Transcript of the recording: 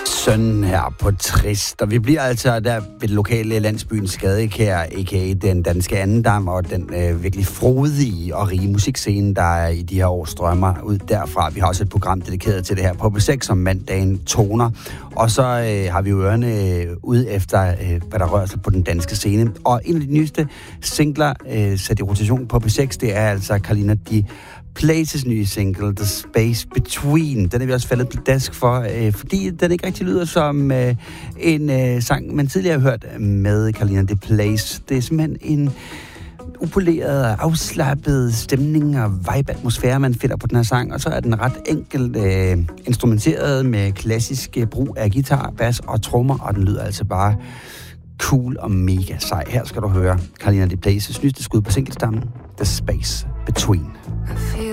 Sønnen her på Trist, og vi bliver altså der ved det lokale landsbyen Skadekær, a.k.a. den danske andendam, og den virkelig frodige og rige musikscene, der i de her år strømmer ud derfra. Vi har også et program dedikeret til det her på B6 som mandagen toner, og så har vi jo ørerne ude efter, hvad der rører sig på den danske scene. Og en af de nyeste singler sat i rotation på B6, det er altså Carolina Di Places nye single, The Space Between. Den er vi også faldet pladask for, fordi den ikke rigtig lyder som en sang, man tidligere har hørt med Carolina Di Place. Det er simpelthen en upoleret, afslappet stemning og vibe-atmosfære, man finder på den her sang, og så er den ret enkelt instrumenteret med klassisk brug af guitar, bas og trommer, og den lyder altså bare cool og mega sej. Her skal du høre Carolina Di Places nyeste skud på singlestammen, The Space Between. I feel